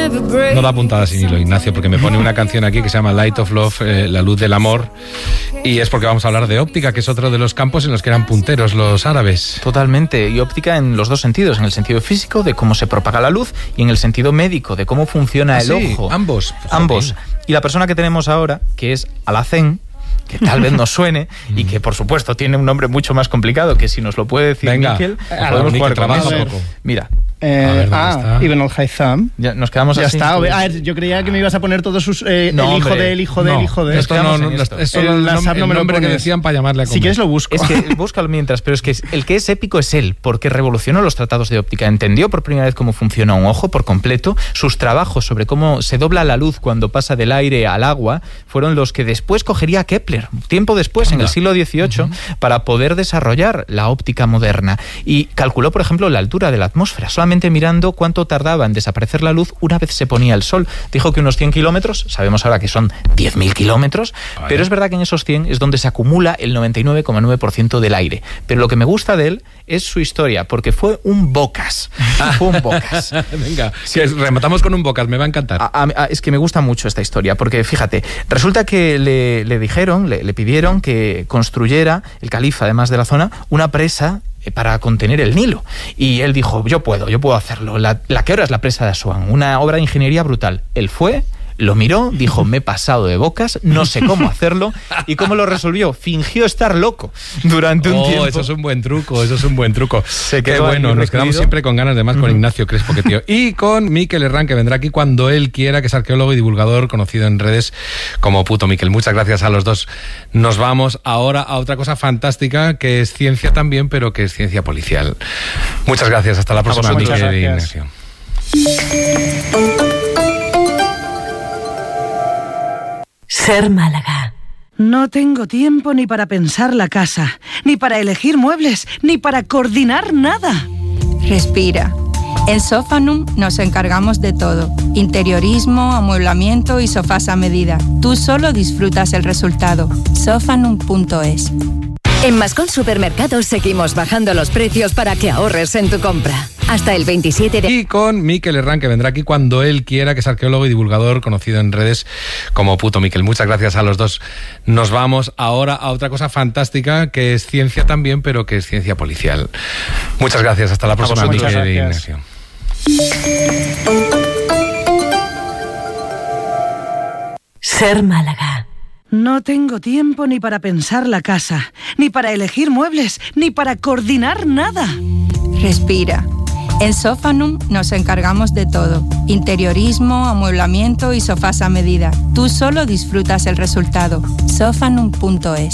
No da puntada sin hilo, Ignacio, porque me pone una canción aquí que se llama Light of Love, La luz del amor, y es porque vamos a hablar de óptica, que es otro de los campos en los que eran punteros los árabes. Totalmente, y óptica en los dos sentidos, en el sentido físico de cómo se propaga la luz y en el sentido médico de cómo funciona el ojo. Ambos. Y la persona que tenemos ahora, que es Alhacén, que tal vez nos suene y que por supuesto tiene un nombre mucho más complicado, que si nos lo puede decir Miquel, podemos jugar con eso. Mira. Ibn al-Haytham. Ya nos quedamos ya así. Ya está. Yo creía que me ibas a poner todos sus... el hijo del hijo del hijo de... Esto no, es el nombre que decían para llamarle a comer. Si quieres lo busco. Es que búscalo mientras, pero es que el que es épico es él, porque revolucionó los tratados de óptica. Entendió por primera vez cómo funciona un ojo por completo. Sus trabajos sobre cómo se dobla la luz cuando pasa del aire al agua fueron los que después cogería Kepler, tiempo después, en el siglo XVIII, para poder desarrollar la óptica moderna. Y calculó, por ejemplo, la altura de la atmósfera, solamente mirando cuánto tardaba en desaparecer la luz una vez se ponía el sol. Dijo que unos 100 kilómetros, sabemos ahora que son 10.000 kilómetros, pero es verdad que en esos 100 es donde se acumula el 99,9% del aire. Pero lo que me gusta de él es su historia, porque fue un bocas. Fue un bocas. Venga, sí. Rematamos con un bocas, me va a encantar. Es que me gusta mucho esta historia, porque fíjate, resulta que le dijeron, le pidieron que construyera, el califa además de la zona, una presa para contener el Nilo. Y él dijo, yo puedo hacerlo. La que ahora es la presa de Asuán, una obra de ingeniería brutal. Él fue, lo miró, dijo, me he pasado de bocas, no sé cómo hacerlo. ¿Y cómo lo resolvió? Fingió estar loco durante un tiempo. Eso es un buen truco, Qué bueno, nos quedamos siempre con ganas de más con Ignacio Crespo, que tío. Y con Miquel Herrán, que vendrá aquí cuando él quiera, que es arqueólogo y divulgador conocido en redes como Puto Miquel. Muchas gracias a los dos. Nos vamos ahora a otra cosa fantástica, que es ciencia también, pero que es ciencia policial. Muchas gracias, hasta la próxima, Miquel y Ignacio. Ser Málaga. No tengo tiempo ni para pensar la casa, ni para elegir muebles, ni para coordinar nada. Respira. En Sofanum nos encargamos de todo. Interiorismo, amueblamiento y sofás a medida. Tú solo disfrutas el resultado. Sofanum.es. En Mascón Supermercados seguimos bajando los precios para que ahorres en tu compra. Hasta el 27 de... Y con Miquel Herrán, que vendrá aquí cuando él quiera, que es arqueólogo y divulgador conocido en redes como Puto Miquel. Muchas gracias a los dos. Nos vamos ahora a otra cosa fantástica, que es ciencia también, pero que es ciencia policial. Muchas gracias, hasta la próxima, Miquel y Ignacio. Ser Málaga. No tengo tiempo ni para pensar la casa, ni para elegir muebles, ni para coordinar nada. Respira. En Sofanum nos encargamos de todo. Interiorismo, amueblamiento y sofás a medida. Tú solo disfrutas el resultado. Sofanum.es.